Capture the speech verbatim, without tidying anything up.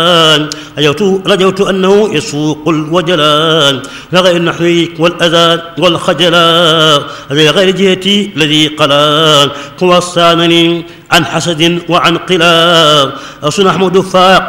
رجوت رجوت أنه يسوق الوجلان لغير النحو والأذان والخجلان لغير جهتي الذي قلان وصانني عن حسد وعن قلاب أصن أحمد فاق